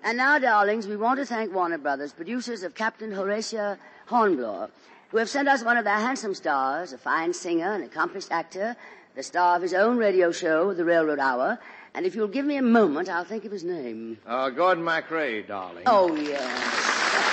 And now, darlings, we want to thank Warner Brothers, producers of Captain Horatio Hornblower, who have sent us one of their handsome stars, a fine singer, an accomplished actor, the star of his own radio show, The Railroad Hour. And if you'll give me a moment, I'll think of his name. Gordon MacRae, darling. Oh, yes.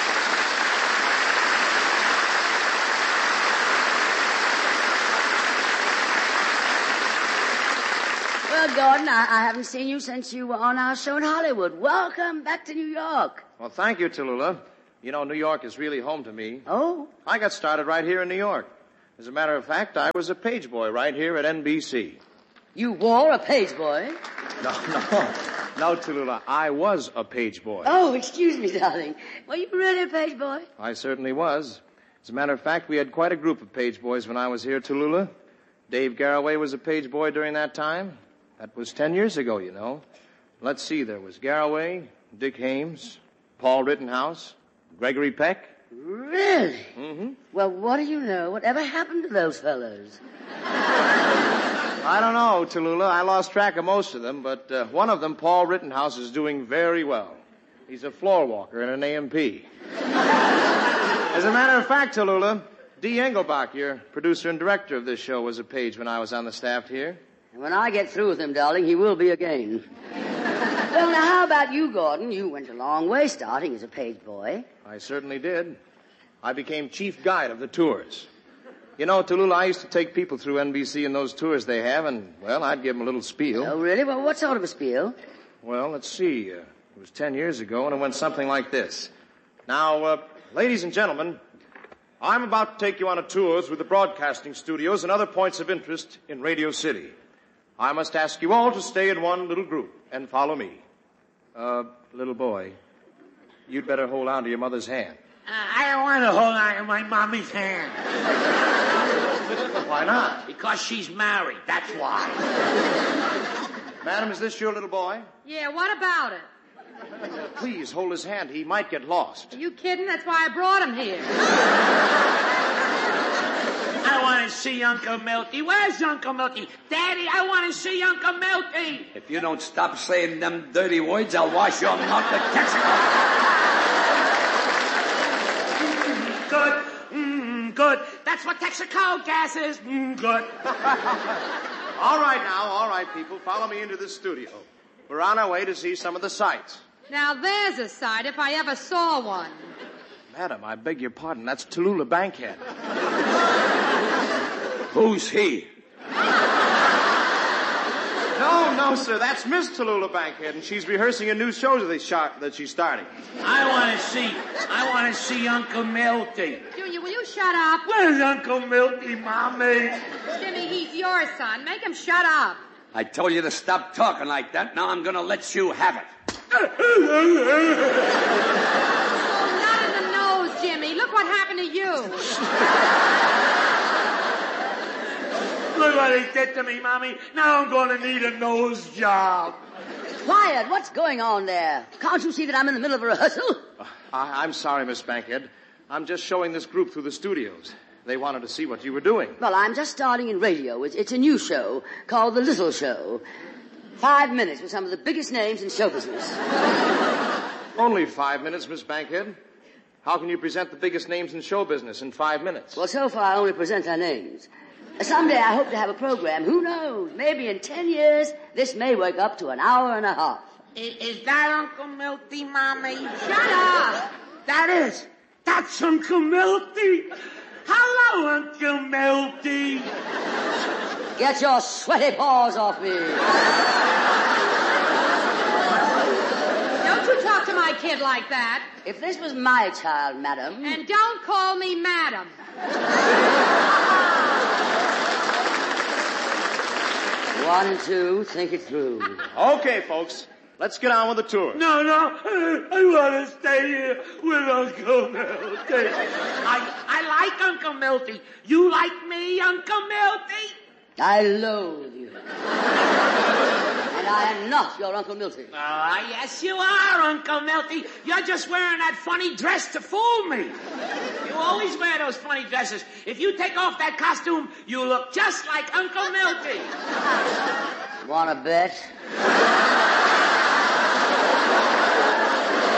Well, Gordon, I haven't seen you since you were on our show in Hollywood. Welcome back to New York. Well, thank you, Tallulah. You know, New York is really home to me. Oh? I got started right here in New York. As a matter of fact, I was a page boy right here at NBC. You wore a page boy? No, Tallulah, I was a page boy. Oh, excuse me, darling. Were you really a page boy? I certainly was. As a matter of fact, we had quite a group of page boys when I was here, Tallulah. Dave Garroway was a page boy during that time. That was 10 years ago, you know. Let's see, there was Garroway, Dick Hames, Paul Rittenhouse, Gregory Peck. Really? Mm-hmm. Well, what do you know? Whatever happened to those fellows? I don't know, Tallulah. I lost track of most of them, but one of them, Paul Rittenhouse, is doing very well. He's a floor walker in an A&P. As a matter of fact, Tallulah, Dee Engelbach, your producer and director of this show, was a page when I was on the staff here. And when I get through with him, darling, he will be again. Well, now, how about you, Gordon? You went a long way starting as a page boy. I certainly did. I became chief guide of the tours. You know, Tallulah, I used to take people through NBC in those tours they have, and, well, I'd give them a little spiel. Oh, really? Well, what sort of a spiel? Well, let's see. It was 10 years ago, and it went something like this. Now, ladies and gentlemen, I'm about to take you on a tour through the broadcasting studios and other points of interest in Radio City. I must ask you all to stay in one little group and follow me. Little boy, you'd better hold on to your mother's hand. I don't want to hold on to my mommy's hand. Why not? Because she's married, that's why. Madam, is this your little boy? Yeah, what about it? Please, hold his hand. He might get lost. Are you kidding? That's why I brought him here. I want to see Uncle Milty. Where's Uncle Milty? Daddy, I want to see Uncle Milty. If you don't stop saying them dirty words, I'll wash your mouth with Texaco. Good. That's what Texaco gas is. Good. All right, people. Follow me into the studio. We're on our way to see some of the sights. Now, there's a sight if I ever saw one. Madam, I beg your pardon. That's Tallulah Bankhead. Who's he? No, sir. That's Miss Tallulah Bankhead, and she's rehearsing a new show that she's starting. I want to see Uncle Milty. Junior, will you shut up? Where's Uncle Milty, Mommy? Jimmy, he's your son. Make him shut up. I told you to stop talking like that. Now I'm going to let you have it. Oh, not in the nose, Jimmy. Look what happened to you. Look what he did to me, Mommy. Now I'm going to need a nose job. Quiet. What's going on there? Can't you see that I'm in the middle of a rehearsal? I'm sorry, Miss Bankhead. I'm just showing this group through the studios. They wanted to see what you were doing. Well, I'm just starting in radio. It's a new show called The Little Show. 5 minutes with some of the biggest names in show business. Only 5 minutes, Miss Bankhead. How can you present the biggest names in show business in 5 minutes? Well, so far I only present their names. Someday I hope to have a program. Who knows? Maybe in 10 years, this may work up to an hour and a half. Is that Uncle Milty, Mommy? Shut up. That's Uncle Milty. Hello, Uncle Milty. Get your sweaty paws off me. Don't you talk to my kid like that. If this was my child, madam... And don't call me madam. 1, 2, think it through. Okay, folks. Let's get on with the tour. No, I want to stay here with Uncle Milty. I like Uncle Milty. You like me, Uncle Milty? I loathe you. And I am not your Uncle Milty. Yes, you are, Uncle Milty. You're just wearing that funny dress to fool me. You always wear those funny dresses. If you take off that costume, you look just like Uncle Milty. Wanna bet?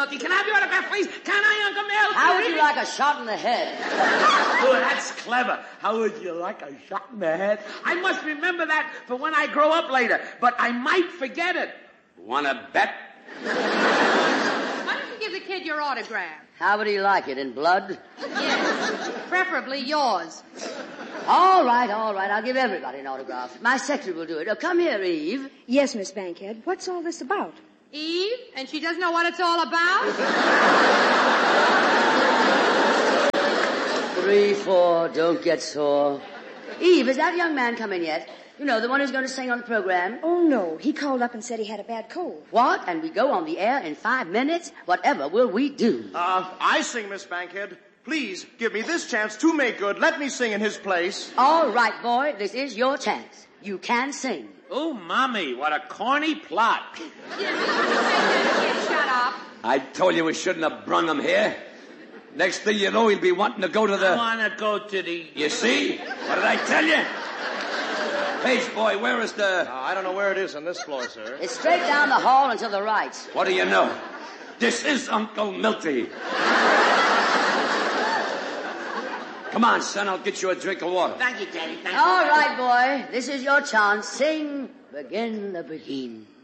Milty. Can I have your autograph, please? Can I, Uncle Milty? How would you like a shot in the head? Oh, that's clever. How would you like a shot in the head? I must remember that for when I grow up later, but I might forget it. Wanna bet? Why don't you give the kid your autograph? How would he like it, in blood? Yes, preferably yours. All right. I'll give everybody an autograph. My secretary will do it. Oh, come here, Eve. Yes, Miss Bankhead. What's all this about? Eve, and she doesn't know what it's all about? 3, 4, don't get sore. Eve, has that young man come in yet? You know, the one who's going to sing on the program? Oh, no. He called up and said he had a bad cold. What? And we go on the air in 5 minutes? Whatever will we do? I sing, Miss Bankhead. Please give me this chance to make good. Let me sing in his place. All right, boy. This is your chance. You can sing. Oh, Mommy, what a corny plot. Jimmy, you make that kid shut up. I told you we shouldn't have brung him here. Next thing you know, he'll be wanting to go to I the... want to go to the... You see? What did I tell you? Page boy, where is the... I don't know where it is on this floor, sir. It's straight down the hall and to the right. What do you know? This is Uncle Milty. Come on, son, I'll get you a drink of water. Thank you, Daddy. Thank you. All right, boy. This is your chance. Sing, begin the begin.